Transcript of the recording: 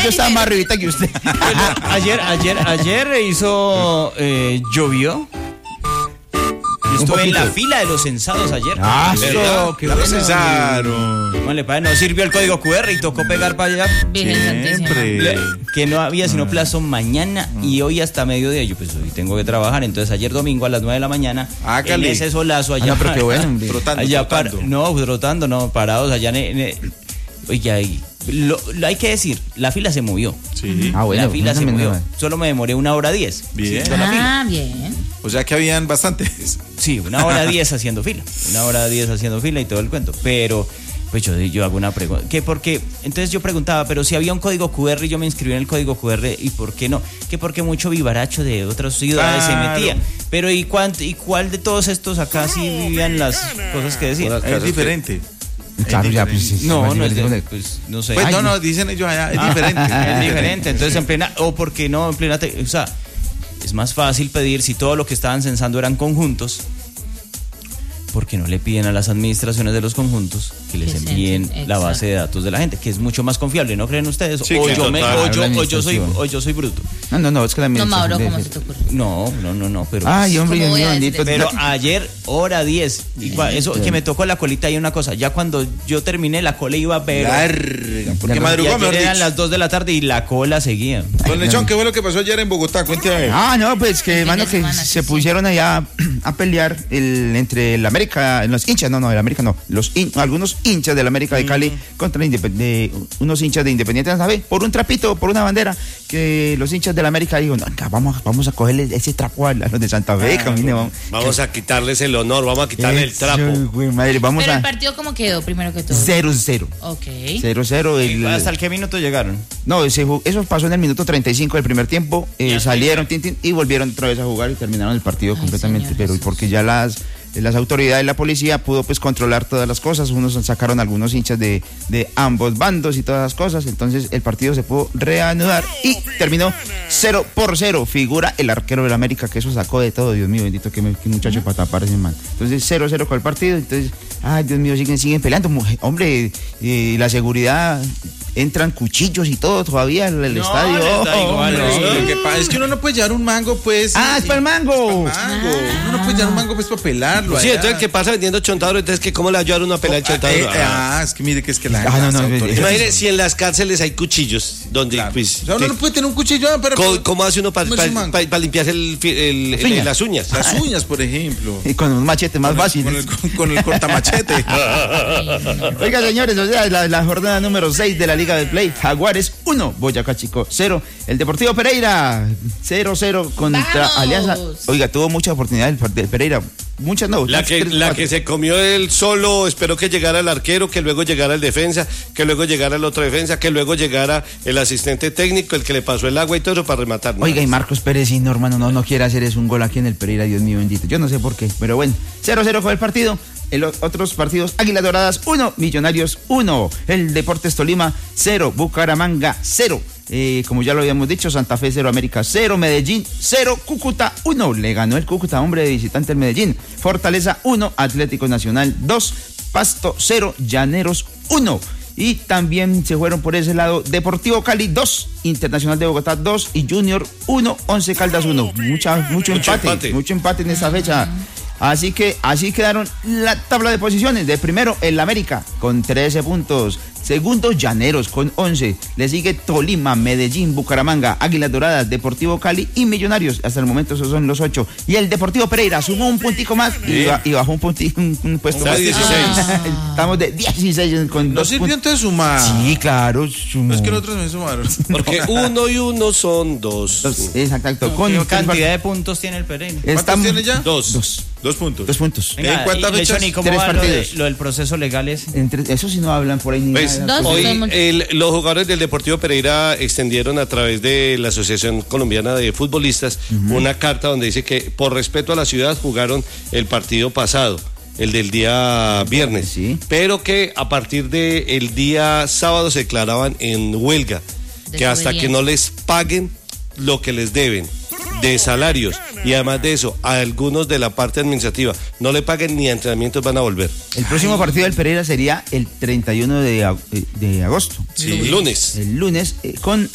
yo estaba más arribita que usted. Ayer llovió. Yo estuve en la fila de los censados ayer. Eso, que lo censaron. Vale, padre, no sirvió el código QR y tocó pegar para allá. Siempre. Que no había sino plazo mañana y hoy hasta mediodía. Yo pues hoy tengo que trabajar, entonces ayer domingo a las 9 de la mañana en ese solazo allá. Pero qué bueno. Trotando, parados allá oiga, hay que decir, la fila se movió. Sí. Bueno, la fila se movió. Solo me demoré 1:10. Bien. Bien. O sea que habían bastantes. Sí, 1:10 haciendo fila. 1:10 haciendo fila y todo el cuento. Pero, pues yo hago una pregunta. Entonces yo preguntaba, pero si había un código QR y yo me inscribí en el código QR, ¿y por qué no? Que porque mucho vivaracho de otras ciudades se metía. Pero ¿y cuál de todos estos acá sí vivían las cosas que decían? Es diferente. Claro, ya, pues sí. No sé. Pues no, dicen ellos allá, es diferente. Es diferente, entonces en plena, o porque no, en plena, o sea, es más fácil pedir si todo lo que estaban censando eran conjuntos, porque no le piden a las administraciones de los conjuntos que les envíen la base de datos de la gente, que es mucho más confiable, ¿no creen ustedes? Sí, o yo soy bruto. No, es que la No, Mauro, ¿cómo se te ocurre? No, pero ay, hombre, Dios mío, bendito. pero ayer, 1:10, eso que me tocó la colita y una cosa, ya cuando yo terminé la cola iba a ver. Larga, porque madrugó, mejor dicho. Eran las 2 de la tarde y la cola seguía. Don Lechón, ¿qué fue lo que pasó ayer en Bogotá? Cuéntame. No, pues que hermano que se pusieron allá a pelear entre el América, los hinchas, el América no, algunos hinchas del América de Cali contra unos hinchas de Independiente, ¿sabes? Por un trapito, por una bandera, que los hinchas del América dijeron, vamos a cogerle ese trapo a los de Santa Fe, vamos a quitarles el honor, vamos a quitarle el trapo. Madre, pero el partido, ¿cómo quedó primero que todo? 0-0. Ok. 0-0. ¿Hasta el qué minuto llegaron? No, eso pasó en el minuto 35 del primer tiempo, salieron y volvieron otra vez a jugar y terminaron el partido completamente, señores. Pero porque ya las autoridades, la policía pudo pues controlar todas las cosas, unos sacaron algunos hinchas de ambos bandos y todas las cosas, entonces el partido se pudo reanudar y terminó 0-0, figura el arquero del América, que eso sacó de todo, Dios mío, bendito, que muchacho para tapar ese man. Entonces 0-0 con el partido, entonces, ay Dios mío, siguen peleando, hombre, la seguridad, entran cuchillos y todo todavía en el estadio. Lo que pasa es que uno no puede llevar un mango, pues. Es para el mango. Uno no puede llevar un mango, pues, para pelarlo. Sí, entonces, ¿qué pasa vendiendo chontaduro? Entonces, ¿cómo le ayudaron a pelar el chontaduro? Es que mire que es que la imagínese si en las cárceles hay cuchillos, donde, pues. O sea, uno no puede tener un cuchillo, pero. ¿Cómo hace uno para limpiarse las uñas? Las uñas, por ejemplo. Y con un machete más fácil. Con el cortamachete. Oiga, señores, o sea, la jornada número 6 de la Liga del Play, Jaguares 1, Boyacá Chico 0, el Deportivo Pereira 0-0 contra Alianza. Oiga, tuvo muchas oportunidades el Pereira, muchas no. La que se comió él solo, esperó que llegara el arquero, que luego llegara el defensa, que luego llegara el otro defensa, que luego llegara el asistente técnico, el que le pasó el agua y todo eso para rematar. Oiga, y Marcos Pérez, sí, no, hermano, no quiere hacer eso, un gol aquí en el Pereira, Dios mío bendito. Yo no sé por qué, pero bueno, 0-0 fue el partido. En los otros partidos, Águilas Doradas 1, Millonarios 1, el Deportes Tolima 0, Bucaramanga 0, como ya lo habíamos dicho, Santa Fe 0, América 0, Medellín 0, Cúcuta 1, le ganó el Cúcuta, hombre, de visitante el Medellín, Fortaleza 1, Atlético Nacional 2, Pasto 0, Llaneros 1. Y también se fueron por ese lado Deportivo Cali 2, Internacional de Bogotá 2 y Junior 1, Once Caldas 1. Mucho empate en esa fecha. Así que así quedaron la tabla de posiciones. De primero el América con 13 puntos. Segundo, Llaneros con 11. Le sigue Tolima, Medellín, Bucaramanga, Águilas Doradas, Deportivo Cali y Millonarios. Hasta el momento esos son los 8. Y el Deportivo Pereira sumó un puntico más y bajó un puesto más. 16. Estamos de 16 con ¿No sirvió entonces sumar? Sí, claro. Es que nosotros me sumaron. Porque 1 y 1 son 2. Exacto. ¿Qué cantidad de puntos tiene el Pereira? ¿Cuántos tiene ya? 2. 2 puntos. 2 puntos. Venga, ¿En cuántas fechas? ¿Y cómo 3 va partidos. lo del proceso legal ese? Eso sí no hablan por ahí ni Pues, nada. hoy los jugadores del Deportivo Pereira extendieron a través de la Asociación Colombiana de Futbolistas una carta donde dice que por respeto a la ciudad jugaron el partido pasado, el del día viernes, sí, pero que a partir del día sábado se declaraban en huelga, que hasta que no les paguen lo que les deben de salarios y además de eso, a algunos de la parte administrativa no le paguen ni a entrenamientos van a volver. El próximo partido del Pereira sería el 31 de agosto. Sí, lunes. El lunes con